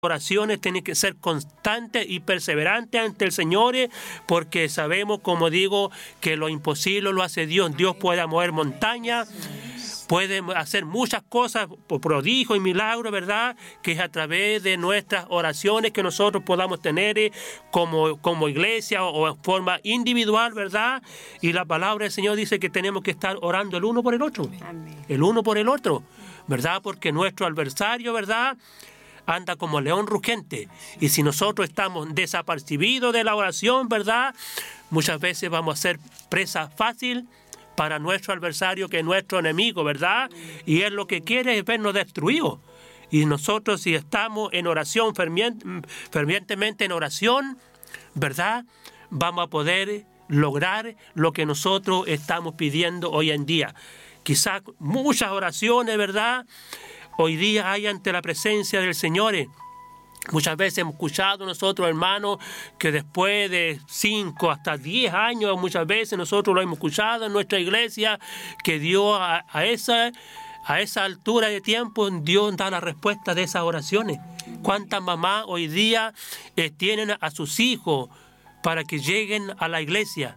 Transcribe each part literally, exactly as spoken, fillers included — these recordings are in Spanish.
oraciones tienen que ser constantes y perseverantes ante el Señor, porque sabemos, como digo, que lo imposible lo hace Dios. Dios puede mover montañas, puede hacer muchas cosas, prodigios y milagros, ¿verdad? Que es a través de nuestras oraciones que nosotros podamos tener como, como iglesia o en forma individual, ¿verdad? Y la palabra del Señor dice que tenemos que estar orando el uno por el otro. Amén. El uno por el otro, ¿verdad? Porque nuestro adversario, ¿verdad?, anda como león rugiente. Y si nosotros estamos desapercibidos de la oración, ¿verdad?, muchas veces vamos a ser presa fácil para nuestro adversario, que es nuestro enemigo, ¿verdad? Y él lo que quiere es vernos destruidos. Y nosotros, si estamos en oración, fervientemente en oración, ¿verdad?, vamos a poder lograr lo que nosotros estamos pidiendo hoy en día. Quizás muchas oraciones, ¿verdad?, hoy día hay ante la presencia del Señor. Muchas veces hemos escuchado nosotros, hermanos, que después de cinco hasta diez años, muchas veces nosotros lo hemos escuchado en nuestra iglesia, que Dios a, a, esa, a esa altura de tiempo, Dios da la respuesta de esas oraciones. ¿Cuántas mamás hoy día eh, tienen a sus hijos para que lleguen a la iglesia?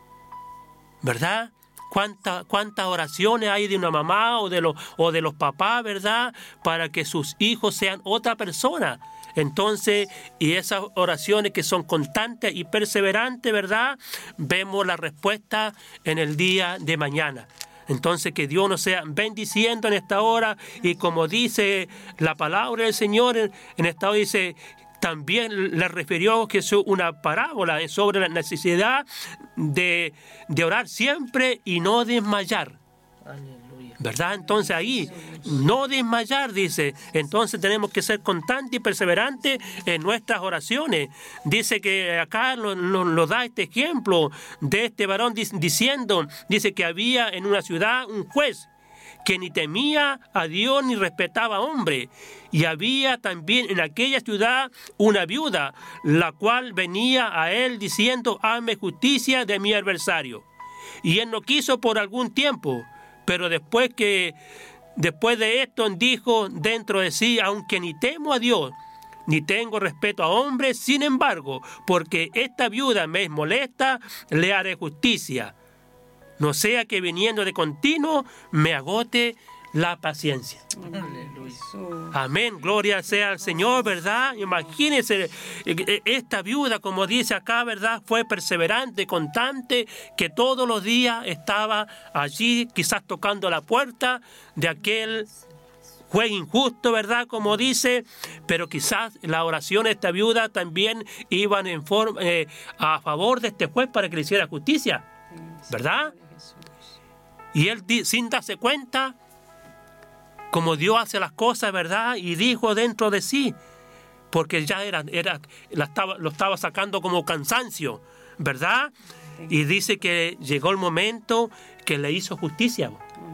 ¿Verdad? ¿Cuántas cuántas oraciones hay de una mamá o de, los, o de los papás, ¿verdad?, para que sus hijos sean otra persona? Entonces, y esas oraciones que son constantes y perseverantes, ¿verdad?, vemos la respuesta en el día de mañana. Entonces, que Dios nos sea bendiciendo en esta hora, y como dice la palabra del Señor, en, en esta hora dice... También le refirió que es una parábola sobre la necesidad de, de orar siempre y no desmayar. Aleluya. ¿Verdad? Entonces ahí, no desmayar, dice. Entonces tenemos que ser constantes y perseverantes en nuestras oraciones. Dice que acá nos lo, lo da este ejemplo de este varón diciendo, dice que había en una ciudad un juez que ni temía a Dios ni respetaba a hombre. Y había también en aquella ciudad una viuda, la cual venía a él diciendo, hazme justicia de mi adversario. Y él no quiso por algún tiempo, pero después que después de esto dijo dentro de sí, aunque ni temo a Dios, ni tengo respeto a hombres, sin embargo, porque esta viuda me es molesta, le haré justicia. No sea que viniendo de continuo me agote la paciencia. Aleluya. Amén, gloria sea al Señor, ¿verdad? Imagínense, esta viuda, como dice acá, ¿verdad?, fue perseverante, constante, que todos los días estaba allí, quizás tocando la puerta de aquel juez injusto, ¿verdad?, como dice, pero quizás la oración de esta viuda también iban en forma, eh, a favor de este juez para que le hiciera justicia, ¿verdad? Y él, sin darse cuenta, como Dios hace las cosas, ¿verdad?, y dijo dentro de sí, porque ya era, era la estaba, lo estaba sacando como cansancio, ¿verdad? Y dice que llegó el momento que le hizo justicia,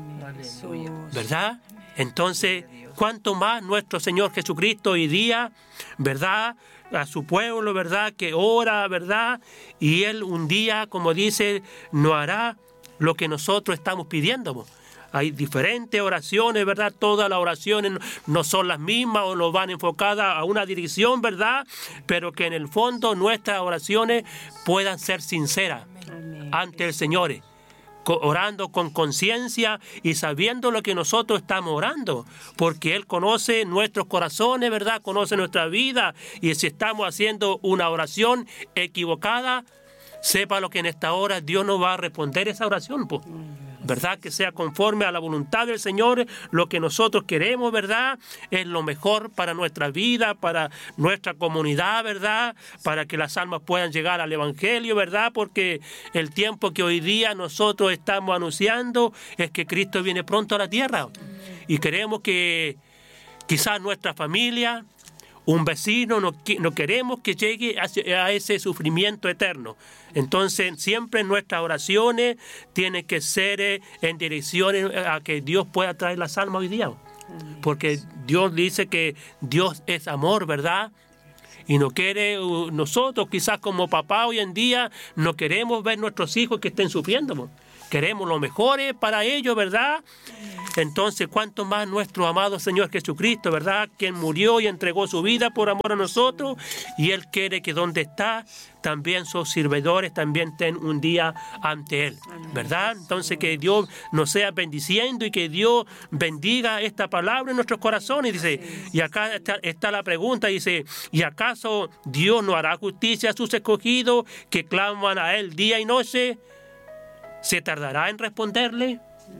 ¿verdad? Entonces, ¿cuánto más nuestro Señor Jesucristo hoy día, ¿verdad?, a su pueblo, ¿verdad?, que ora, ¿verdad?, y Él un día, como dice, no hará lo que nosotros estamos pidiendo. Hay diferentes oraciones, ¿verdad? Todas las oraciones no son las mismas o no van enfocadas a una dirección, ¿verdad? Pero que en el fondo nuestras oraciones puedan ser sinceras Amén. Ante el Señor, orando con conciencia y sabiendo lo que nosotros estamos orando, porque Él conoce nuestros corazones, ¿verdad? Conoce nuestra vida, y si estamos haciendo una oración equivocada, sepa lo que en esta hora Dios no va a responder esa oración, pues. ¿Verdad? Que sea conforme a la voluntad del Señor, lo que nosotros queremos, ¿verdad? Es lo mejor para nuestra vida, para nuestra comunidad, ¿verdad? Para que las almas puedan llegar al Evangelio, ¿verdad? Porque el tiempo que hoy día nosotros estamos anunciando es que Cristo viene pronto a la tierra. Y queremos que quizás nuestra familia, un vecino, no, no queremos que llegue a, a ese sufrimiento eterno. Entonces, siempre nuestras oraciones tienen que ser eh, en dirección a que Dios pueda traer las almas hoy día. Porque Dios dice que Dios es amor, ¿verdad? Y no quiere, uh, nosotros quizás como papá hoy en día, no queremos ver nuestros hijos que estén sufriendo. queremos lo mejor para ellos, ¿verdad? Entonces, ¿cuánto más nuestro amado Señor Jesucristo, ¿verdad? Quien murió y entregó su vida por amor a nosotros, y Él quiere que donde está, también sus servidores también estén un día ante Él, ¿verdad? Entonces, que Dios nos sea bendiciendo y que Dios bendiga esta palabra en nuestros corazones. Dice, y acá está, está la pregunta, dice, ¿y acaso Dios no hará justicia a sus escogidos que claman a Él día y noche? ¿Se tardará en responderle?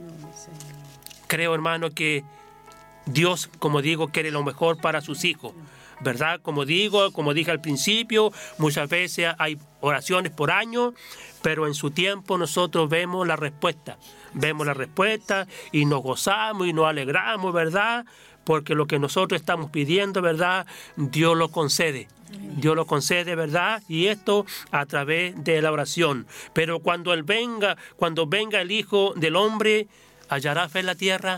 Creo, hermano, que Dios, como digo, quiere lo mejor para sus hijos, ¿verdad? Como digo, como dije al principio, muchas veces hay oraciones por año, pero en su tiempo nosotros vemos la respuesta. Vemos la respuesta y nos gozamos y nos alegramos, ¿verdad? Porque lo que nosotros estamos pidiendo, ¿verdad? Dios lo concede. Dios lo concede, ¿verdad? Y esto a través de la oración. Pero cuando Él venga, cuando venga el Hijo del Hombre, ¿hallará fe en la tierra?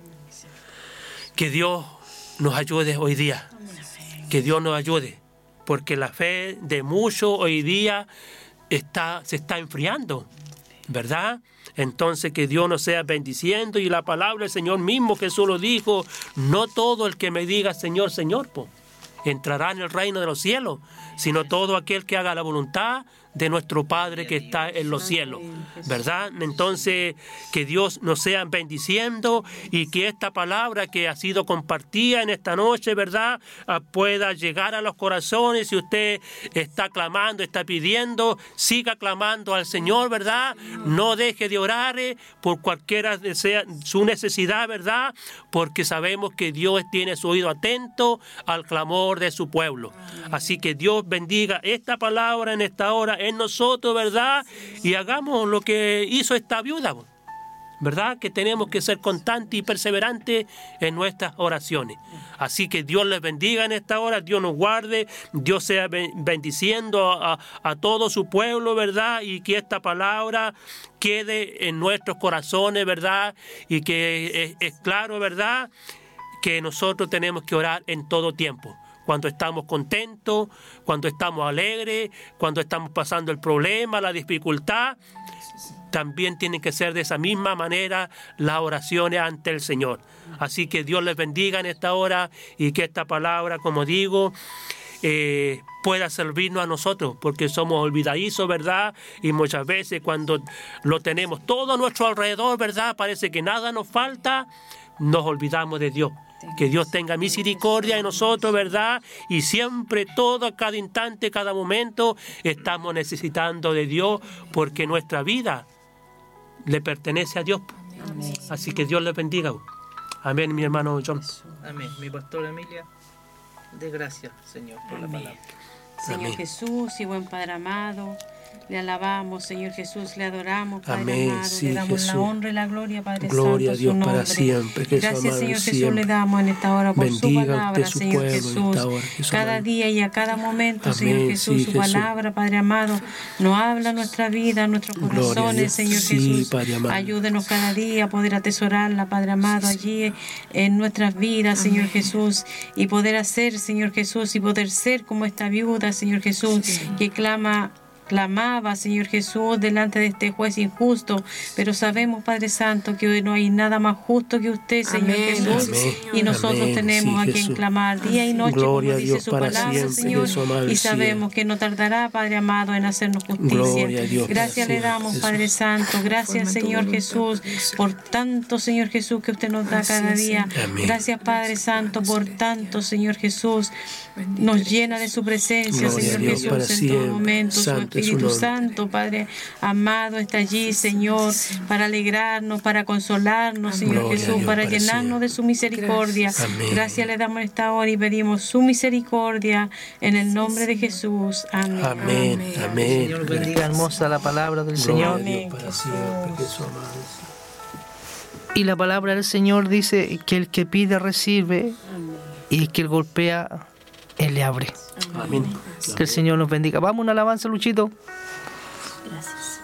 Que Dios nos ayude hoy día. Que Dios nos ayude. Porque la fe de muchos hoy día está, se está enfriando, ¿verdad? Entonces que Dios nos sea bendiciendo, y la palabra del Señor mismo Jesús lo dijo, no todo el que me diga Señor, Señor, po, entrará en el reino de los cielos, sino todo aquel que haga la voluntad de nuestro Padre que está en los cielos, ¿verdad? Entonces, que Dios nos sea bendiciendo y que esta palabra que ha sido compartida en esta noche, ¿verdad?, pueda llegar a los corazones. Si usted está clamando, está pidiendo, siga clamando al Señor, ¿verdad? No deje de orar por cualquiera sea su necesidad, ¿verdad? Porque sabemos que Dios tiene su oído atento al clamor de su pueblo. Así que Dios bendiga esta palabra en esta hora en nosotros, ¿verdad? Y hagamos lo que hizo esta viuda, ¿verdad? Que tenemos que ser constantes y perseverantes en nuestras oraciones. Así que Dios les bendiga en esta hora, Dios nos guarde, Dios sea bendiciendo a, a todo su pueblo, ¿verdad? Y que esta palabra quede en nuestros corazones, ¿verdad? Y que es, es claro, ¿verdad?, que nosotros tenemos que orar en todo tiempo. Cuando estamos contentos, cuando estamos alegres, cuando estamos pasando el problema, la dificultad, también tienen que ser de esa misma manera las oraciones ante el Señor. Así que Dios les bendiga en esta hora y que esta palabra, como digo, eh, pueda servirnos a nosotros, porque somos olvidadizos, ¿verdad? Y muchas veces cuando lo tenemos todo a nuestro alrededor, ¿verdad?, parece que nada nos falta, nos olvidamos de Dios. Que Dios tenga misericordia de nosotros, ¿verdad? Y siempre, todo, cada instante, cada momento, estamos necesitando de Dios, porque nuestra vida le pertenece a Dios. Amén. Así que Dios les bendiga. Amén, mi hermano John. Amén. Mi pastora Emilia, de gracias, Señor, por Amén. la palabra. Señor Amén. Jesús y buen Padre amado, le alabamos, Señor Jesús, le adoramos, Padre Amén, amado, sí, le damos Jesús. la honra y la gloria, Padre Gloria Santo, a su Dios nombre. para siempre, que su Gracias, amado Señor Jesús, siempre. le damos en esta hora por Bendiga su usted palabra, su Señor pueblo en Jesús. esta hora, que su Cada amado. día y a cada momento, Amén, Señor Jesús, sí, su Jesús. palabra, Padre amado, nos habla nuestra vida, nuestros Gloria a corazones, Dios. Señor Sí, Jesús. Padre amado. Ayúdenos cada día a poder atesorarla, Padre amado, allí en nuestras vidas, Señor Jesús, y poder hacer, Señor Jesús, y poder ser como esta viuda, Señor Jesús, que clama clamaba, Señor Jesús, delante de este juez injusto, pero sabemos, Padre Santo, que hoy no hay nada más justo que usted, Señor Amén. Jesús, Amén. y nosotros Amén. tenemos Sí, a quien Jesús. clamar día y noche, Gloria a como dice Dios su para palabra, siempre, Señor, que su amado y sea. sabemos que no tardará, Padre amado, en hacernos Gloria a justicia. Dios para Gracias le siempre, damos, Jesús. Padre Santo, gracias, Conforme a tu Señor voluntad, Jesús, Padre Santo. por tanto, Señor Jesús, que usted nos da Así cada es, día. Señor. Amén. Gracias, Padre Santo, por tanto, Señor Jesús, Bendito nos eres, llena de su presencia, Gloria a Señor Dios para Jesús, en siempre. todo momento. Su Santo es su Espíritu nombre. Santo, Padre amado, está allí, Señor, para alegrarnos, para consolarnos, Señor Gloria a Jesús, Dios para para llenarnos de su misericordia. Gracias. Amén. Gracias le damos en esta hora y pedimos su misericordia en el nombre de Jesús. Amén. Amén. Amén. Señor, bendiga hermosa la palabra del Gloria Señor. a Dios Amén, para Jesús. siempre, que su amado sea. Y la palabra del Señor dice que el que pide recibe y el que golpea, Él le abre. Amén. Que el Señor nos bendiga. Vamos, una alabanza, Luchito. Gracias.